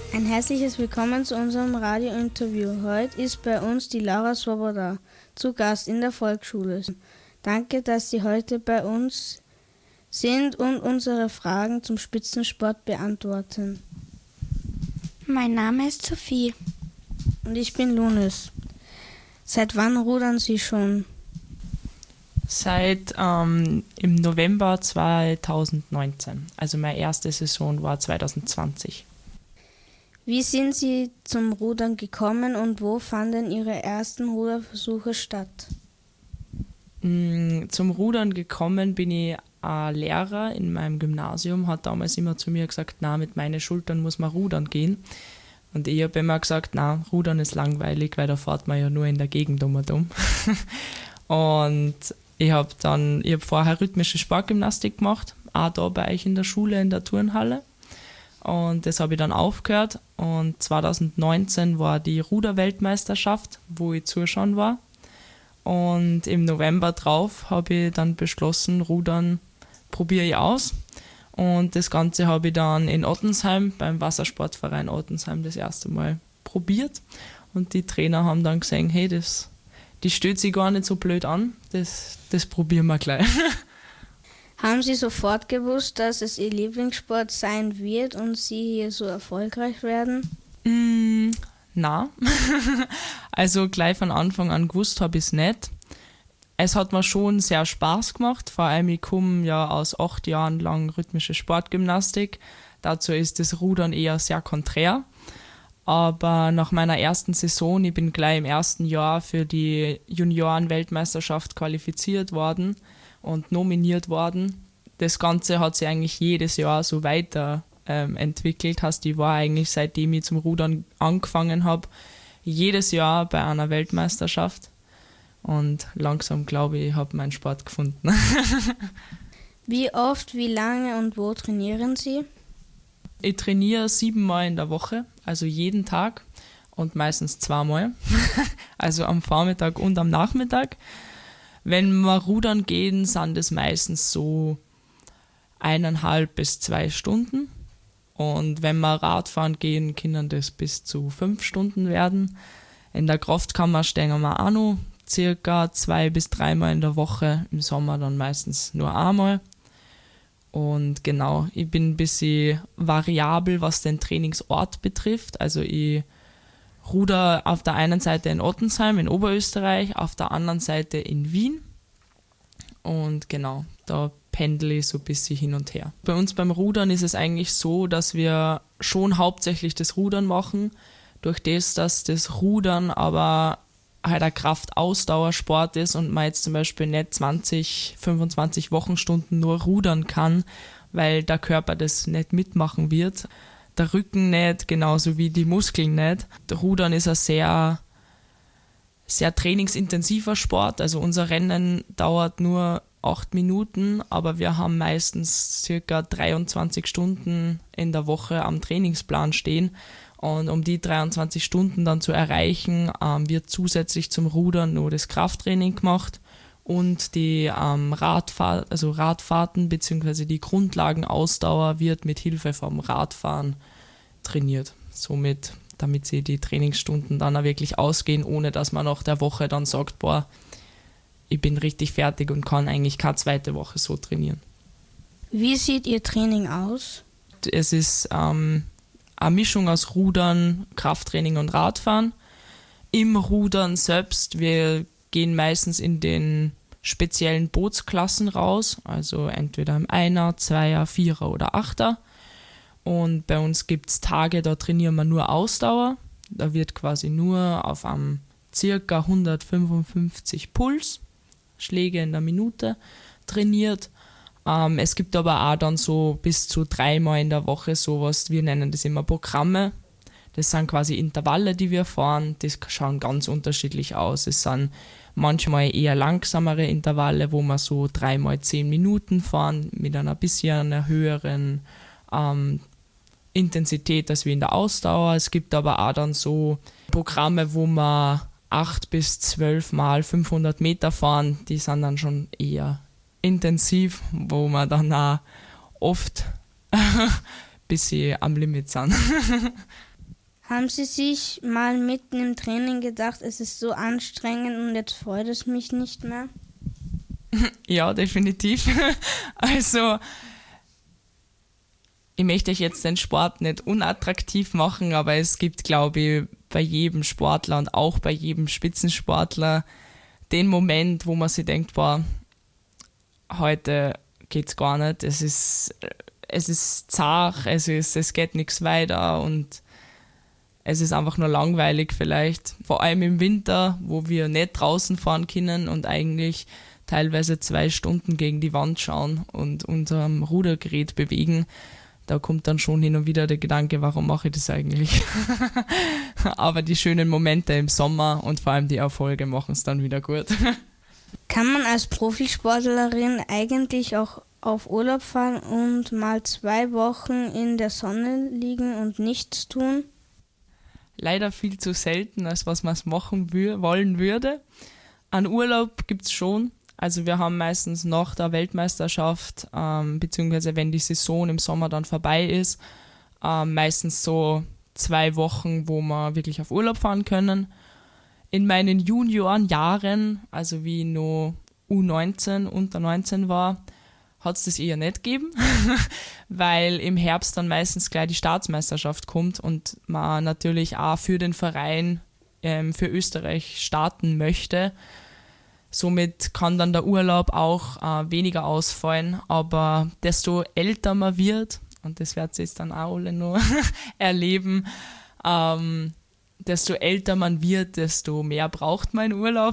Ein herzliches Willkommen zu unserem Radiointerview. Heute ist bei uns die Laura Swoboda zu Gast in der Volksschule. Danke, dass Sie heute bei uns sind und unsere Fragen zum Spitzensport beantworten. Mein Name ist Sophie. Und ich bin Lunis. Seit wann rudern Sie schon? Seit im November 2019. Also meine erste Saison war 2020. Wie sind Sie zum Rudern gekommen und wo fanden Ihre ersten Ruderversuche statt? Zum Rudern gekommen bin ich, ein Lehrer in meinem Gymnasium hat damals immer zu mir gesagt, na, mit meinen Schultern muss man rudern gehen. Und ich habe immer gesagt, na, Rudern ist langweilig, weil da fährt man ja nur in der Gegend um und um. Und ich habe vorher rhythmische Sportgymnastik gemacht, auch da bei euch in der Schule, in der Turnhalle. Und das habe ich dann aufgehört. Und 2019 war die Ruderweltmeisterschaft, wo ich zuschauen war. Und im November drauf habe ich dann beschlossen, Rudern probiere ich aus. Und das Ganze habe ich dann in Ottensheim, beim Wassersportverein Ottensheim, das erste Mal probiert. Und die Trainer haben dann gesehen, hey, die stellt sich gar nicht so blöd an, das probieren wir gleich. Haben Sie sofort gewusst, dass es Ihr Lieblingssport sein wird und Sie hier so erfolgreich werden? Na, also gleich von Anfang an gewusst habe ich es nicht. Es hat mir schon sehr Spaß gemacht, vor allem ich komme ja aus 8 Jahren lang rhythmische Sportgymnastik. Dazu ist das Rudern eher sehr konträr. Aber nach meiner ersten Saison, ich bin gleich im ersten Jahr für die Junioren-Weltmeisterschaft qualifiziert worden und nominiert worden. Das Ganze hat sich eigentlich jedes Jahr so weiter entwickelt. Heißt, ich war eigentlich, seitdem ich zum Rudern angefangen habe, jedes Jahr bei einer Weltmeisterschaft. Und langsam glaube ich, habe meinen Sport gefunden. Wie oft, wie lange und wo trainieren Sie? Ich trainiere 7 Mal in der Woche, also jeden Tag und meistens 2 Mal. Also am Vormittag und am Nachmittag. Wenn wir rudern gehen, sind es meistens so 1,5 bis 2 Stunden. Und wenn wir Radfahren gehen, können das bis zu 5 Stunden werden. In der Kraftkammer stehen wir auch noch circa 2 bis 3 Mal in der Woche. Im Sommer dann meistens nur einmal. Und genau, ich bin ein bisschen variabel, was den Trainingsort betrifft. Also ich ruder auf der einen Seite in Ottensheim in Oberösterreich, auf der anderen Seite in Wien. Und genau, da pendle ich so ein bisschen hin und her. Bei uns beim Rudern ist es eigentlich so, dass wir schon hauptsächlich das Rudern machen, durch das, dass das Rudern aber halt ein Kraftausdauersport ist und man jetzt zum Beispiel nicht 20, 25 Wochenstunden nur rudern kann, weil der Körper das nicht mitmachen wird. Der Rücken nicht, genauso wie die Muskeln nicht. Der Rudern ist ein sehr, sehr trainingsintensiver Sport. Also unser Rennen dauert nur 8 Minuten, aber wir haben meistens circa 23 Stunden in der Woche am Trainingsplan stehen. Und um die 23 Stunden dann zu erreichen, wird zusätzlich zum Rudern nur das Krafttraining gemacht und die Radfahrten bzw. die Grundlagenausdauer wird mit Hilfe vom Radfahren trainiert. Somit, damit sie die Trainingsstunden dann auch wirklich ausgehen, ohne dass man nach der Woche dann sagt, boah, ich bin richtig fertig und kann eigentlich keine zweite Woche so trainieren. Wie sieht Ihr Training aus? Es ist eine Mischung aus Rudern, Krafttraining und Radfahren. Im Rudern selbst, wir gehen meistens in den speziellen Bootsklassen raus, also entweder im 1er, 2er, 4er oder 8er. Und bei uns gibt es Tage, da trainieren wir nur Ausdauer. Da wird quasi nur auf einem ca. 155 Puls, Schläge in der Minute, trainiert. Es gibt aber auch dann so bis zu 3 Mal in der Woche sowas, wir nennen das immer Programme. Das sind quasi Intervalle, die wir fahren, die schauen ganz unterschiedlich aus. Es sind manchmal eher langsamere Intervalle, wo wir so 3 mal 10 Minuten fahren, mit einer bisschen höheren Intensität als wie in der Ausdauer. Es gibt aber auch dann so Programme, wo wir 8 bis 12 mal 500 Meter fahren, die sind dann schon eher intensiv, wo wir dann auch oft ein bisschen am Limit sind. Haben Sie sich mal mitten im Training gedacht, es ist so anstrengend und jetzt freut es mich nicht mehr? Ja, definitiv. Also, ich möchte euch jetzt den Sport nicht unattraktiv machen, aber es gibt, glaube ich, bei jedem Sportler und auch bei jedem Spitzensportler den Moment, wo man sich denkt, boah, heute geht's gar nicht, es ist zart, es geht nichts weiter und es ist einfach nur langweilig vielleicht. Vor allem im Winter, wo wir nicht draußen fahren können und eigentlich teilweise 2 Stunden gegen die Wand schauen und unserem Rudergerät bewegen. Da kommt dann schon hin und wieder der Gedanke, warum mache ich das eigentlich? Aber die schönen Momente im Sommer und vor allem die Erfolge machen es dann wieder gut. Kann man als Profisportlerin eigentlich auch auf Urlaub fahren und mal 2 Wochen in der Sonne liegen und nichts tun? Leider viel zu selten, als was man es machen wollen würde. An Urlaub gibt es schon. Also wir haben meistens nach der Weltmeisterschaft, beziehungsweise wenn die Saison im Sommer dann vorbei ist, meistens so 2 Wochen, wo wir wirklich auf Urlaub fahren können. In meinen Juniorenjahren, also wie ich noch U19, unter 19 war, hat es das eher nicht gegeben, weil im Herbst dann meistens gleich die Staatsmeisterschaft kommt und man natürlich auch für den Verein für Österreich starten möchte. Somit kann dann der Urlaub auch weniger ausfallen, aber desto älter man wird, und das werdet ihr jetzt dann auch alle noch erleben, desto älter man wird, desto mehr braucht man Urlaub.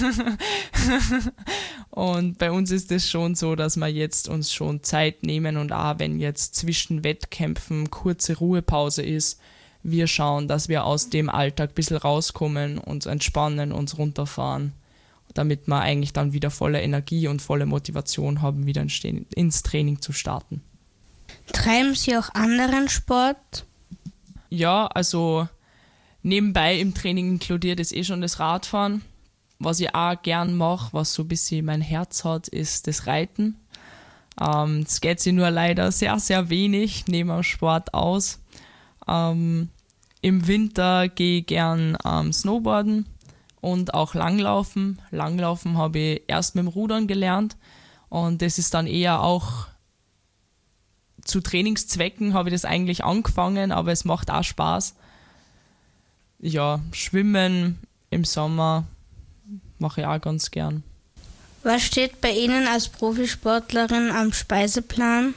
Und bei uns ist es schon so, dass wir jetzt uns schon Zeit nehmen und auch wenn jetzt zwischen Wettkämpfen kurze Ruhepause ist, wir schauen, dass wir aus dem Alltag ein bisschen rauskommen, uns entspannen, uns runterfahren, damit wir eigentlich dann wieder volle Energie und volle Motivation haben, wieder ins Training zu starten. Treiben Sie auch anderen Sport? Ja, also nebenbei im Training inkludiert ist schon das Radfahren. Was ich auch gern mache, was so ein bisschen mein Herz hat, ist das Reiten. Es geht sich nur leider sehr, sehr wenig neben dem Sport aus. Im Winter gehe ich gern Snowboarden und auch Langlaufen. Langlaufen habe ich erst mit dem Rudern gelernt und das ist dann eher auch zu Trainingszwecken habe ich das eigentlich angefangen, aber es macht auch Spaß. Ja, Schwimmen im Sommer mache ich auch ganz gern. Was steht bei Ihnen als Profisportlerin am Speiseplan?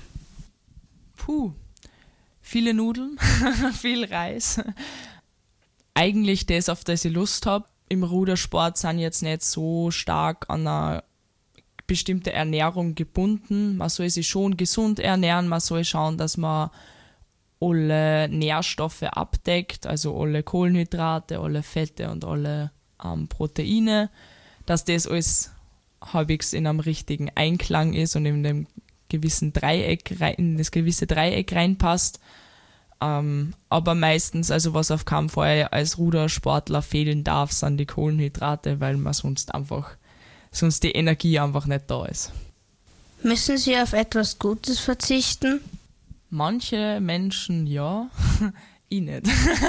Viele Nudeln, viel Reis. Eigentlich das, auf das ich Lust habe. Im Rudersport sind jetzt nicht so stark an eine bestimmte Ernährung gebunden. Man soll sich schon gesund ernähren, man soll schauen, dass man alle Nährstoffe abdeckt, also alle Kohlenhydrate, alle Fette und alle Proteine, dass das alles halbwegs in einem richtigen Einklang ist und in dem gewissen in das gewisse Dreieck reinpasst. Aber meistens, also was auf keinen Fall als Rudersportler fehlen darf, sind die Kohlenhydrate, weil man sonst die Energie einfach nicht da ist. Müssen Sie auf etwas Gutes verzichten? Manche Menschen ja, ich nicht.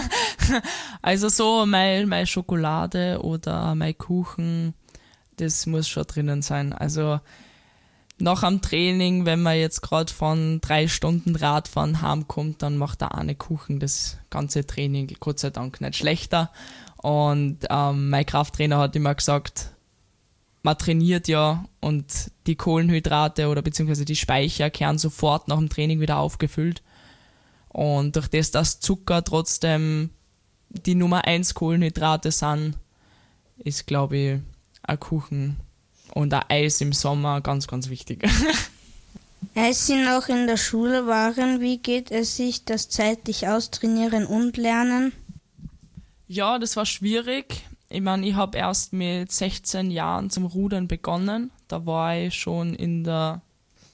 Also so meine Schokolade oder mein Kuchen, das muss schon drinnen sein. Also nach dem Training, wenn man jetzt gerade von 3 Stunden Radfahren heimkommt, dann macht der eine Kuchen das ganze Training Gott sei Dank nicht schlechter. Und mein Krafttrainer hat immer gesagt, man trainiert ja und die Kohlenhydrate oder beziehungsweise die Speicher kehren sofort nach dem Training wieder aufgefüllt. Und durch das, dass Zucker trotzdem die Nummer 1 Kohlenhydrate sind, ist, glaube ich, ein Kuchen und ein Eis im Sommer ganz, ganz wichtig. Als Sie noch in der Schule waren, wie geht es sich das zeitlich austrainieren und lernen? Ja, das war schwierig. Ich meine, ich habe erst mit 16 Jahren zum Rudern begonnen. Da war ich schon in der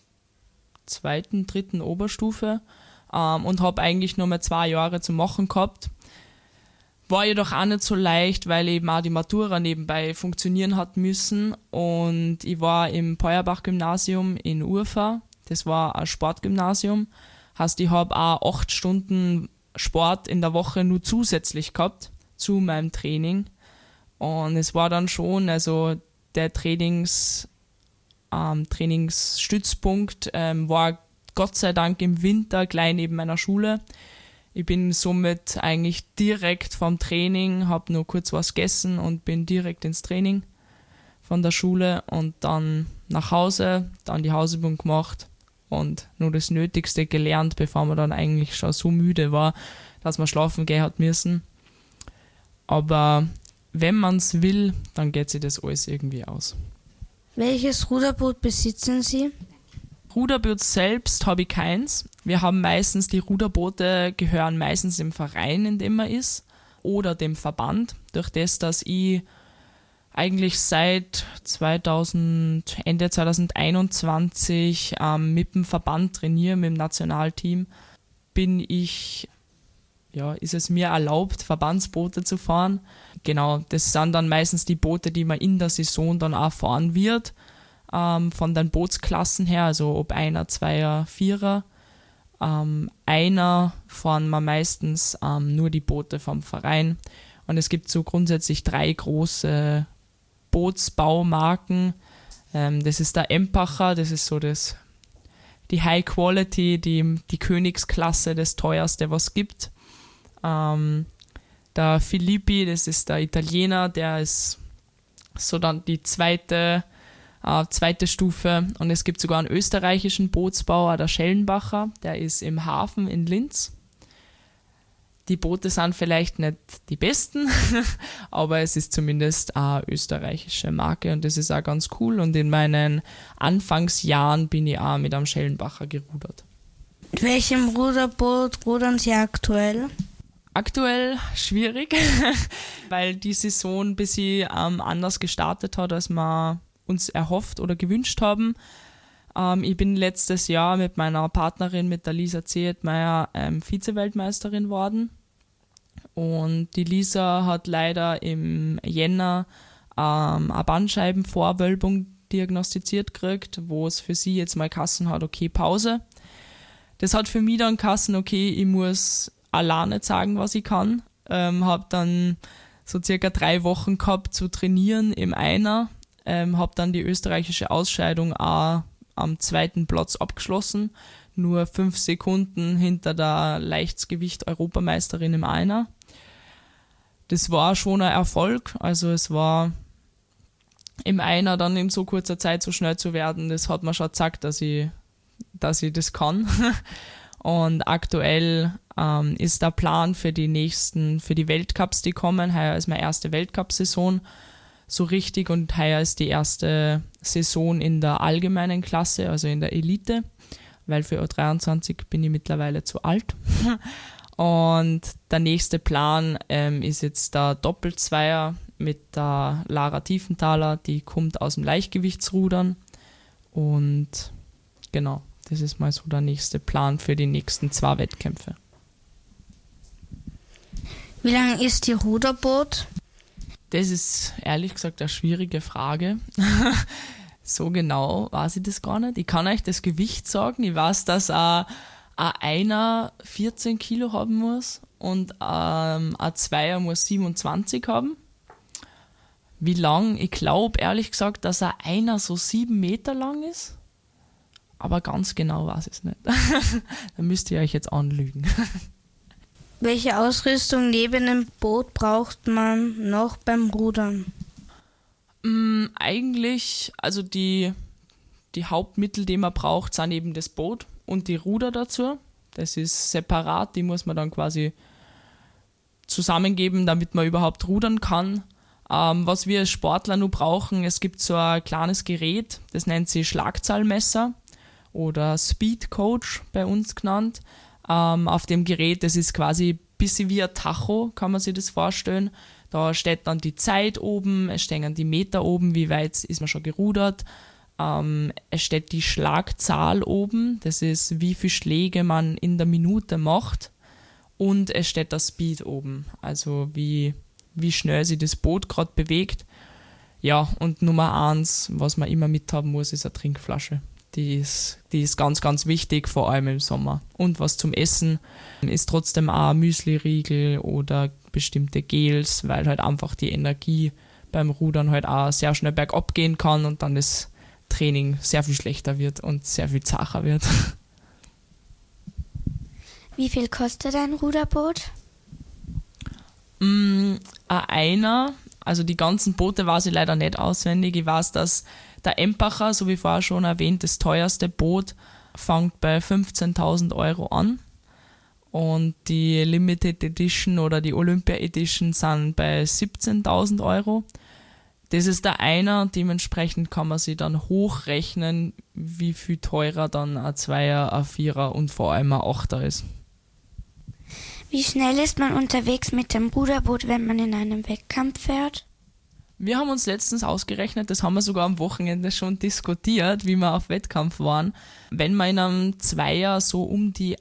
2., 3. Oberstufe und habe eigentlich nur mehr 2 Jahre zu machen gehabt. War jedoch auch nicht so leicht, weil eben auch die Matura nebenbei funktionieren hat müssen. Und ich war im Peuerbach-Gymnasium in Urfa. Das war ein Sportgymnasium. Heißt, ich habe auch 8 Stunden Sport in der Woche nur zusätzlich gehabt zu meinem Training. Und es war dann schon, also der Trainingsstützpunkt war Gott sei Dank im Winter gleich neben meiner Schule. Ich bin somit eigentlich direkt vom Training, habe nur kurz was gegessen und bin direkt ins Training von der Schule und dann nach Hause, dann die Hausübung gemacht und nur das Nötigste gelernt, bevor man dann eigentlich schon so müde war, dass man schlafen gehen hat müssen. Aber wenn man es will, dann geht sich das alles irgendwie aus. Welches Ruderboot besitzen Sie? Ruderboot selbst habe ich keins. Wir haben meistens, die Ruderboote gehören meistens dem Verein, in dem man ist, oder dem Verband. Durch das, dass ich eigentlich seit Ende 2021 mit dem Verband trainiere, mit dem Nationalteam, ist es mir erlaubt, Verbandsboote zu fahren. Genau, das sind dann meistens die Boote, die man in der Saison dann auch fahren wird, von den Bootsklassen her, also ob Einer, Zweier, Vierer. Einer fahren wir meistens nur die Boote vom Verein. Und es gibt so grundsätzlich 3 große Bootsbaumarken. Das ist der Empacher, das ist so die High Quality, die Königsklasse, das teuerste, was es gibt. Der Filippi, das ist der Italiener, der ist so dann die zweite Stufe. Und es gibt sogar einen österreichischen Bootsbauer, der Schellenbacher, der ist im Hafen in Linz. Die Boote sind vielleicht nicht die besten, aber es ist zumindest eine österreichische Marke und das ist auch ganz cool. Und in meinen Anfangsjahren bin ich auch mit einem Schellenbacher gerudert. Mit welchem Ruderboot rudern Sie aktuell? Aktuell schwierig, weil die Saison ein bisschen anders gestartet hat, als wir uns erhofft oder gewünscht haben. Ich bin letztes Jahr mit meiner Partnerin, mit der Lisa Zehetmeier, Vize-Weltmeisterin geworden. Und die Lisa hat leider im Jänner eine Bandscheibenvorwölbung diagnostiziert gekriegt, wo es für sie jetzt mal Kassen hat, okay, Pause. Das hat für mich dann Kassen, okay, ich muss alleine sagen, was ich kann. Habe dann so circa 3 Wochen gehabt zu trainieren im Einer. Habe dann die österreichische Ausscheidung auch am 2. Platz abgeschlossen. Nur 5 Sekunden hinter der Leichtgewicht-Europameisterin im Einer. Das war schon ein Erfolg. Also es war im Einer dann in so kurzer Zeit so schnell zu werden, das hat mir schon gezeigt, dass ich das kann. Und aktuell ist der Plan für die Weltcups, die kommen. Heuer ist meine erste Weltcup-Saison so richtig und heuer ist die erste Saison in der allgemeinen Klasse, also in der Elite, weil für U23 bin ich mittlerweile zu alt. Und der nächste Plan ist jetzt der Doppelzweier mit der Lara Tiefenthaler, die kommt aus dem Leichtgewichtsrudern. Und genau, das ist mal so der nächste Plan für die nächsten 2 Wettkämpfe. Wie lang ist Ihr Ruderboot? Das ist ehrlich gesagt eine schwierige Frage. So genau weiß ich das gar nicht. Ich kann euch das Gewicht sagen. Ich weiß, dass einer 14 Kilo haben muss und ein Zweier muss 27 haben. Wie lang? Ich glaube ehrlich gesagt, dass einer so 7 Meter lang ist. Aber ganz genau weiß ich es nicht. Da müsst ihr euch jetzt anlügen. Welche Ausrüstung neben dem Boot braucht man noch beim Rudern? Eigentlich, also die Hauptmittel, die man braucht, sind eben das Boot und die Ruder dazu. Das ist separat, die muss man dann quasi zusammengeben, damit man überhaupt rudern kann. Was wir als Sportler nur brauchen, es gibt so ein kleines Gerät, das nennt sich Schlagzahlmesser oder Speed Coach bei uns genannt. Auf dem Gerät, das ist quasi ein bisschen wie ein Tacho, kann man sich das vorstellen. Da steht dann die Zeit oben, es stehen die Meter oben, wie weit ist man schon gerudert. Es steht die Schlagzahl oben, das ist wie viele Schläge man in der Minute macht. Und es steht der Speed oben, also wie schnell sich das Boot gerade bewegt. Ja, und Nummer 1, was man immer mithaben muss, ist eine Trinkflasche. Die ist ganz, ganz wichtig, vor allem im Sommer. Und was zum Essen ist trotzdem auch Müsli-Riegel oder bestimmte Gels, weil halt einfach die Energie beim Rudern halt auch sehr schnell bergab gehen kann und dann das Training sehr viel schlechter wird und sehr viel zacher wird. Wie viel kostet ein Ruderboot? Einer, also die ganzen Boote weiß ich leider nicht auswendig. Ich weiß, dass der Empacher, so wie vorher schon erwähnt, das teuerste Boot fängt bei 15.000 Euro an. Und die Limited Edition oder die Olympia Edition sind bei 17.000 Euro. Das ist der einer, dementsprechend kann man sich dann hochrechnen, wie viel teurer dann ein Zweier, ein Vierer und vor allem ein Achter ist. Wie schnell ist man unterwegs mit dem Ruderboot, wenn man in einem Wettkampf fährt? Wir haben uns letztens ausgerechnet, das haben wir sogar am Wochenende schon diskutiert, wie wir auf Wettkampf waren. Wenn man in einem Zweier so um die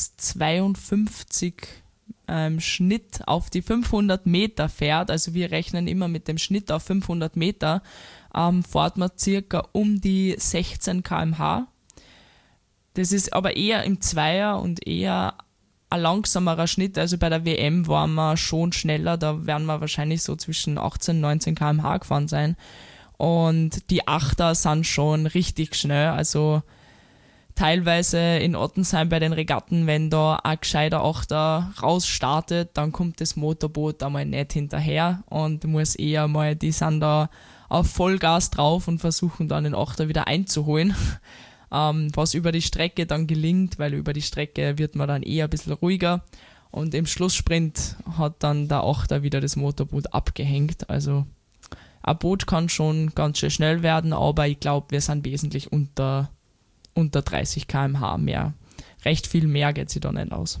1,52 Schnitt auf die 500 Meter fährt, also wir rechnen immer mit dem Schnitt auf 500 Meter, fährt man circa um die 16 km/h. Das ist aber eher im Zweier und eher ein langsamerer Schnitt, also bei der WM waren wir schon schneller, da werden wir wahrscheinlich so zwischen 18 und 19 km/h gefahren sein. Und die Achter sind schon richtig schnell, also teilweise in Ottensheim bei den Regatten, wenn da ein gescheiter Achter rausstartet, dann kommt das Motorboot einmal nicht hinterher und muss eher mal, die sind da auf Vollgas drauf und versuchen dann den Achter wieder einzuholen. Was über die Strecke dann gelingt, weil über die Strecke wird man dann eher ein bisschen ruhiger und im Schlusssprint hat dann der Achter wieder das Motorboot abgehängt. Also ein Boot kann schon ganz schön schnell werden, aber ich glaube, wir sind wesentlich unter 30 km/h mehr. Recht viel mehr geht sie da nicht aus.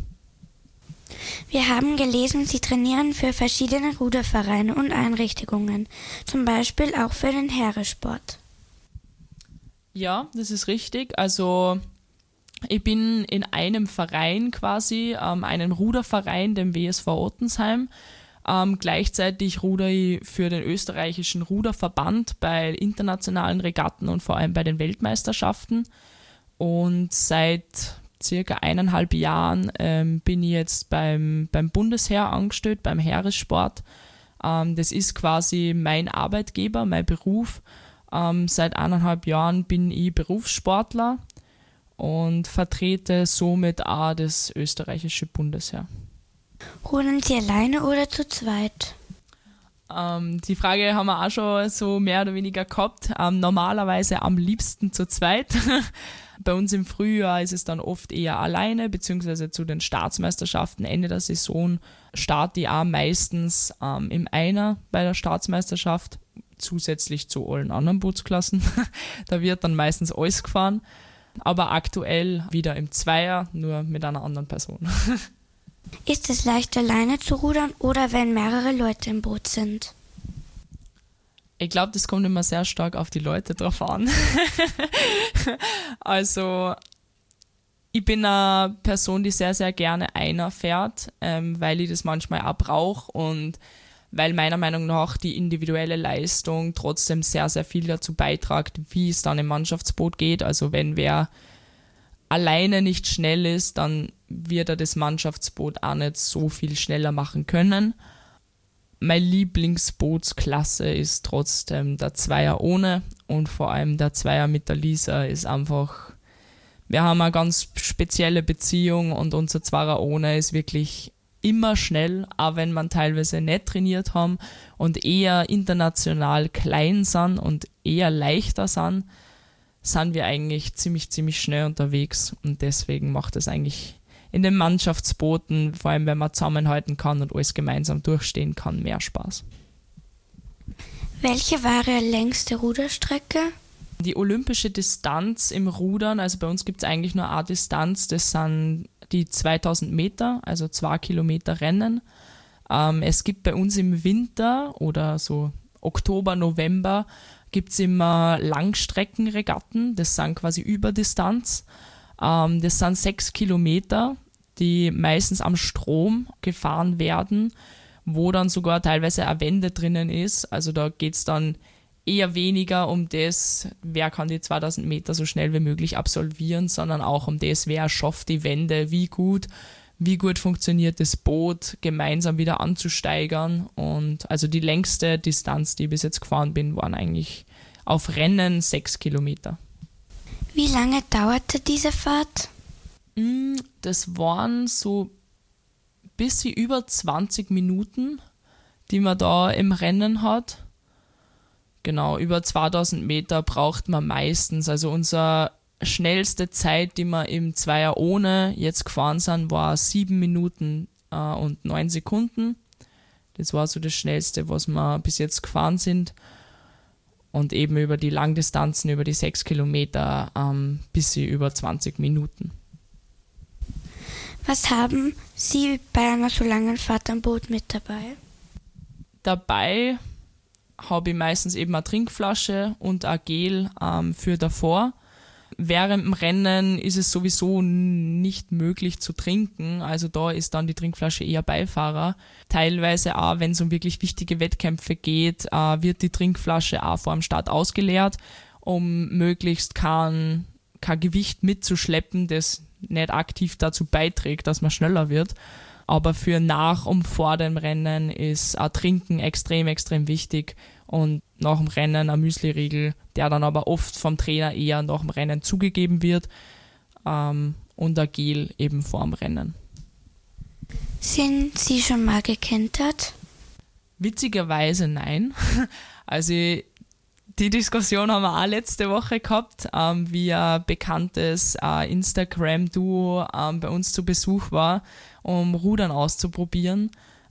Wir haben gelesen, Sie trainieren für verschiedene Rudervereine und Einrichtungen, zum Beispiel auch für den Heeresport. Ja, das ist richtig. Also ich bin in einem Verein quasi, einen Ruderverein, dem WSV Ottensheim. Gleichzeitig rudere ich für den österreichischen Ruderverband bei internationalen Regatten und vor allem bei den Weltmeisterschaften. Und seit circa 1,5 Jahren bin ich jetzt beim Bundesheer angestellt, beim Heeressport. Das ist quasi mein Arbeitgeber, mein Beruf. Seit 1,5 Jahren bin ich Berufssportler und vertrete somit auch das österreichische Bundesheer. Rudern Sie alleine oder zu zweit? Die Frage haben wir auch schon so mehr oder weniger gehabt. Normalerweise am liebsten zu zweit. Bei uns im Frühjahr ist es dann oft eher alleine, beziehungsweise zu den Staatsmeisterschaften Ende der Saison starte ich auch meistens im Einer bei der Staatsmeisterschaft, zusätzlich zu allen anderen Bootsklassen. Da wird dann meistens alles gefahren, aber aktuell wieder im Zweier, nur mit einer anderen Person. Ist es leicht, alleine zu rudern oder wenn mehrere Leute im Boot sind? Ich glaube, das kommt immer sehr stark auf die Leute drauf an. Also, ich bin eine Person, die sehr, sehr gerne einer fährt, weil ich das manchmal auch brauche und weil meiner Meinung nach die individuelle Leistung trotzdem sehr, sehr viel dazu beiträgt, wie es dann im Mannschaftsboot geht. Also wenn wer alleine nicht schnell ist, dann wird er das Mannschaftsboot auch nicht so viel schneller machen können. Meine Lieblingsbootsklasse ist trotzdem der Zweier ohne und vor allem der Zweier mit der Lisa ist einfach, wir haben eine ganz spezielle Beziehung und unser Zweier ohne ist wirklich immer schnell, auch wenn man teilweise nicht trainiert haben und eher international klein sind und eher leichter sind wir eigentlich ziemlich, ziemlich schnell unterwegs und deswegen macht es eigentlich in den Mannschaftsbooten, vor allem wenn man zusammenhalten kann und alles gemeinsam durchstehen kann, mehr Spaß. Welche war Ihre längste Ruderstrecke? Die olympische Distanz im Rudern, also bei uns gibt es eigentlich nur eine Distanz, das sind die 2000 Meter, also 2 Kilometer Rennen. Es gibt bei uns im Winter oder so Oktober, November gibt es immer Langstreckenregatten, das sind quasi Überdistanz. Das sind 6 Kilometer, die meistens am Strom gefahren werden, wo dann sogar teilweise eine Wende drinnen ist. Also da geht es dann eher weniger um das, wer kann die 2000 Meter so schnell wie möglich absolvieren, sondern auch um das, wer schafft die Wende, wie gut funktioniert das Boot, gemeinsam wieder anzusteigern. Und also die längste Distanz, die ich bis jetzt gefahren bin, waren eigentlich auf Rennen 6 Kilometer. Wie lange dauerte diese Fahrt? Das waren so ein bisschen über 20 Minuten, die man da im Rennen hat. Genau, über 2000 Meter braucht man meistens. Also unsere schnellste Zeit, die wir im Zweier ohne jetzt gefahren sind, war 7 Minuten und 9 Sekunden. Das war so das Schnellste, was wir bis jetzt gefahren sind. Und eben über die Langdistanzen, über die 6 Kilometer, bisschen über 20 Minuten. Was haben Sie bei einer so langen Fahrt am Boot mit dabei? Dabei habe ich meistens eben eine Trinkflasche und ein Gel für davor. Während dem Rennen ist es sowieso nicht möglich zu trinken, also da ist dann die Trinkflasche eher Beifahrer. Teilweise auch, wenn es um wirklich wichtige Wettkämpfe geht, wird die Trinkflasche auch vor dem Start ausgeleert, um möglichst kein Gewicht mitzuschleppen, das nicht aktiv dazu beiträgt, dass man schneller wird. Aber für nach und vor dem Rennen ist auch Trinken extrem, extrem wichtig. Und nach dem Rennen ein Müsli-Riegel, der dann aber oft vom Trainer eher nach dem Rennen zugegeben wird. Und ein Gel eben vor dem Rennen. Sind Sie schon mal gekentert? Witzigerweise nein. Also die Diskussion haben wir auch letzte Woche gehabt, wie ein bekanntes Instagram-Duo bei uns zu Besuch war, um Rudern auszuprobieren.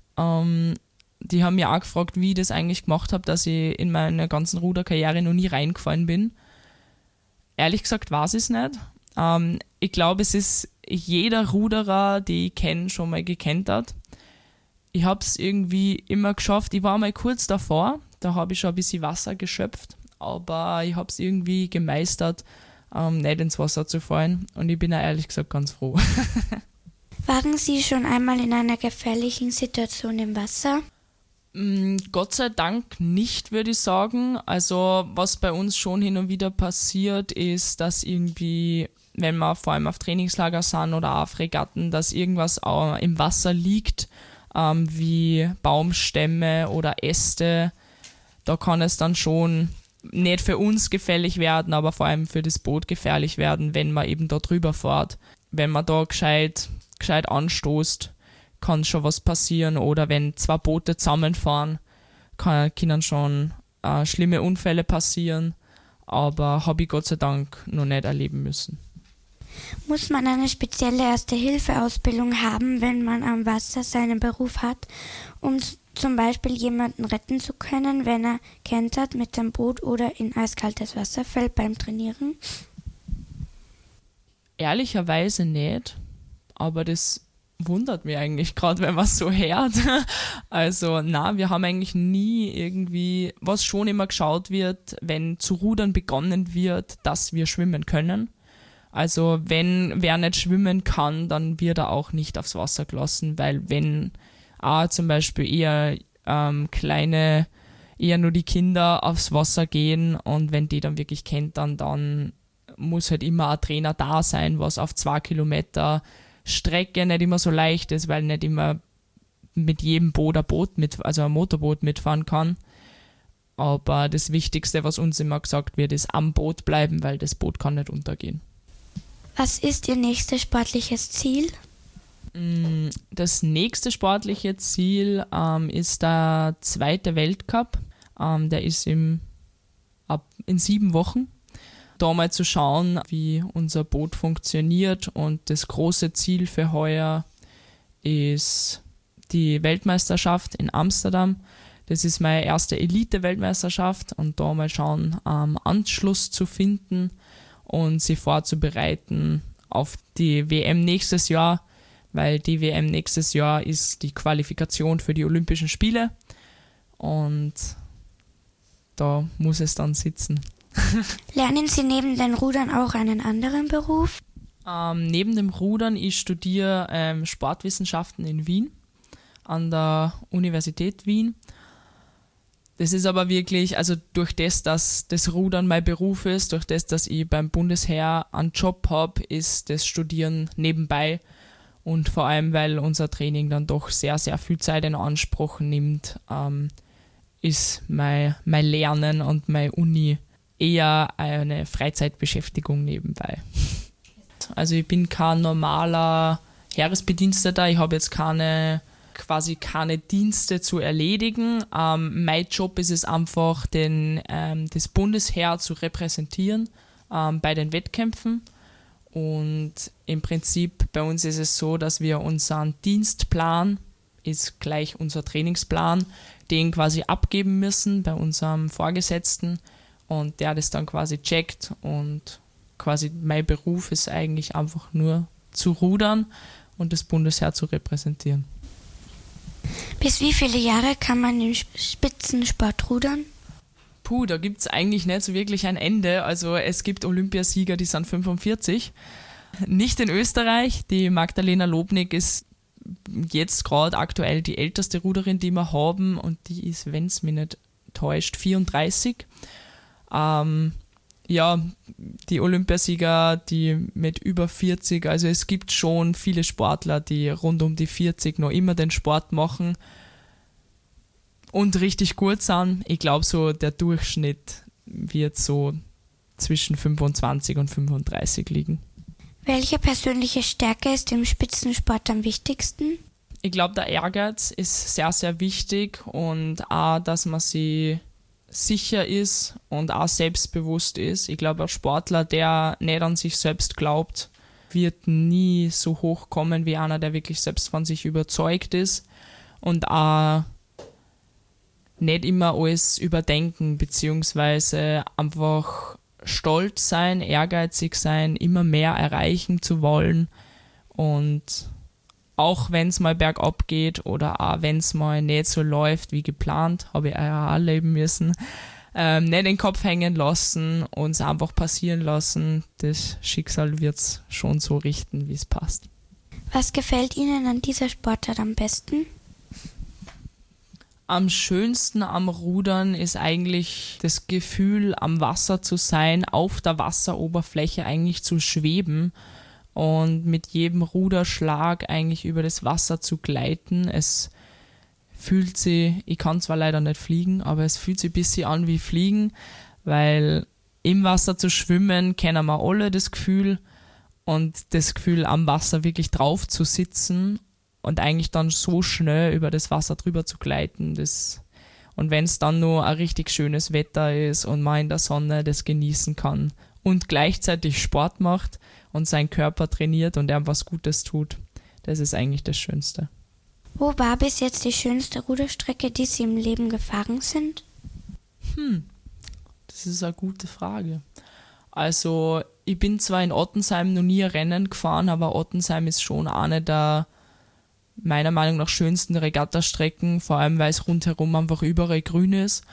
Die haben mich auch gefragt, wie ich das eigentlich gemacht habe, dass ich in meiner ganzen Ruderkarriere noch nie reingefallen bin. Ehrlich gesagt weiß ich es nicht. Ich glaube, es ist jeder Ruderer, den ich kenne, schon mal gekentert. Ich habe es irgendwie immer geschafft. Ich war mal kurz davor, da habe ich schon ein bisschen Wasser geschöpft, aber ich habe es irgendwie gemeistert, nicht ins Wasser zu fallen. Und ich bin auch ehrlich gesagt ganz froh. Waren Sie schon einmal in einer gefährlichen Situation im Wasser? Gott sei Dank nicht, würde ich sagen. Also was bei uns schon hin und wieder passiert, ist, dass irgendwie, wenn wir vor allem auf Trainingslager sind oder auf Regatten, dass irgendwas im Wasser liegt, wie Baumstämme oder Äste. Da kann es dann schon nicht für uns gefährlich werden, aber vor allem für das Boot gefährlich werden, wenn man eben da drüber fährt. Wenn man da gescheit anstoßt, kann schon was passieren, oder wenn zwei Boote zusammenfahren, können schon schlimme Unfälle passieren, aber habe ich Gott sei Dank noch nicht erleben müssen. Muss man eine spezielle Erste-Hilfe-Ausbildung haben, wenn man am Wasser seinen Beruf hat, um zum Beispiel jemanden retten zu können, wenn er kentert mit dem Boot oder in eiskaltes Wasser fällt beim Trainieren? Ehrlicherweise nicht, aber das wundert mich eigentlich gerade, wenn man es so hört. Also wir haben eigentlich nie irgendwie, was schon immer geschaut wird, wenn zu rudern begonnen wird, dass wir schwimmen können. Also wenn wer nicht schwimmen kann, dann wird er auch nicht aufs Wasser gelassen, weil wenn zum Beispiel eher eher nur die Kinder aufs Wasser gehen und wenn die dann wirklich kentern, dann muss halt immer ein Trainer da sein, was auf 2 Kilometer Strecke nicht immer so leicht ist, weil nicht immer mit jedem Boot ein Motorboot mitfahren kann. Aber das Wichtigste, was uns immer gesagt wird, ist am Boot bleiben, weil das Boot kann nicht untergehen. Was ist Ihr nächstes sportliches Ziel? Das nächste sportliche Ziel ist der 2. Weltcup. Der ist in 7 Wochen. Da mal zu schauen, wie unser Boot funktioniert, und das große Ziel für heuer ist die Weltmeisterschaft in Amsterdam. Das ist meine erste Elite-Weltmeisterschaft, und da mal schauen, Anschluss zu finden und sich vorzubereiten auf die WM nächstes Jahr, weil die WM nächstes Jahr ist die Qualifikation für die Olympischen Spiele, und da muss es dann sitzen. Lernen Sie neben den Rudern auch einen anderen Beruf? Neben dem Rudern, ich studiere Sportwissenschaften in Wien, an der Universität Wien. Das ist aber wirklich, also durch das, dass das Rudern mein Beruf ist, durch das, dass ich beim Bundesheer einen Job habe, ist das Studieren nebenbei. Und vor allem, weil unser Training dann doch sehr, sehr viel Zeit in Anspruch nimmt, ist mein Lernen und meine Uni eher eine Freizeitbeschäftigung nebenbei. Also ich bin kein normaler Heeresbediensteter, ich habe jetzt keine Dienste zu erledigen. Mein Job ist es einfach, das Bundesheer zu repräsentieren bei den Wettkämpfen. Und im Prinzip bei uns ist es so, dass wir unseren Dienstplan, ist gleich unser Trainingsplan, den quasi abgeben müssen bei unserem Vorgesetzten und der das dann quasi checkt. Und quasi mein Beruf ist eigentlich einfach nur zu rudern und das Bundesheer zu repräsentieren. Bis wie viele Jahre kann man im Spitzensport rudern? Da gibt es eigentlich nicht so wirklich ein Ende. Also es gibt Olympiasieger, die sind 45. Nicht in Österreich. Die Magdalena Lobnig ist jetzt gerade aktuell die älteste Ruderin, die wir haben, und die ist, wenn es mich nicht täuscht, 34. Die Olympiasieger, die mit über 40, also es gibt schon viele Sportler, die rund um die 40 noch immer den Sport machen und richtig gut sind. Ich glaube, so der Durchschnitt wird so zwischen 25 und 35 liegen. Welche persönliche Stärke ist im Spitzensport am wichtigsten? Ich glaube, der Ehrgeiz ist sehr, sehr wichtig und auch, dass man sich sicher ist und auch selbstbewusst ist. Ich glaube, ein Sportler, der nicht an sich selbst glaubt, wird nie so hoch kommen wie einer, der wirklich selbst von sich überzeugt ist und auch nicht immer alles überdenken, beziehungsweise einfach stolz sein, ehrgeizig sein, immer mehr erreichen zu wollen. Und auch wenn es mal bergab geht oder auch wenn es mal nicht so läuft wie geplant, habe ich auch erleben müssen, nicht den Kopf hängen lassen und es einfach passieren lassen. Das Schicksal wird es schon so richten, wie es passt. Was gefällt Ihnen an dieser Sportart am besten? Am schönsten am Rudern ist eigentlich das Gefühl, am Wasser zu sein, auf der Wasseroberfläche eigentlich zu schweben und mit jedem Ruderschlag eigentlich über das Wasser zu gleiten. Es fühlt sich, ich kann zwar leider nicht fliegen, aber es fühlt sich ein bisschen an wie Fliegen, weil im Wasser zu schwimmen, kennen wir alle das Gefühl, und das Gefühl, am Wasser wirklich drauf zu sitzen und eigentlich dann so schnell über das Wasser drüber zu gleiten. Und wenn es dann nur ein richtig schönes Wetter ist und man in der Sonne das genießen kann und gleichzeitig Sport macht und seinen Körper trainiert und er was Gutes tut, das ist eigentlich das Schönste. Wo war bis jetzt die schönste Ruderstrecke, die Sie im Leben gefahren sind? Das ist eine gute Frage. Also ich bin zwar in Ottensheim noch nie ein Rennen gefahren, aber Ottensheim ist schon eine der meiner Meinung nach schönsten Regattastrecken, vor allem weil es rundherum einfach überall grün ist.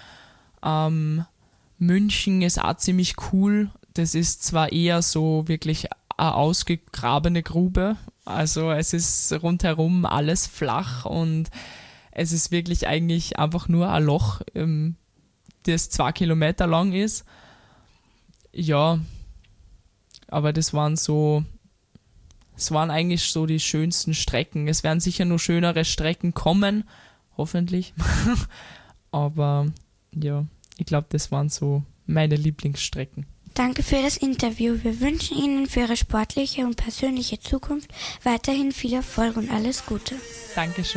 München ist auch ziemlich cool. Das ist zwar eher so wirklich eine ausgegrabene Grube, also es ist rundherum alles flach und es ist wirklich eigentlich einfach nur ein Loch, das 2 Kilometer lang ist. Ja, aber das waren eigentlich so die schönsten Strecken. Es werden sicher nur schönere Strecken kommen, hoffentlich. Aber ja, ich glaube, das waren so meine Lieblingsstrecken. Danke für das Interview. Wir wünschen Ihnen für Ihre sportliche und persönliche Zukunft weiterhin viel Erfolg und alles Gute. Dankeschön.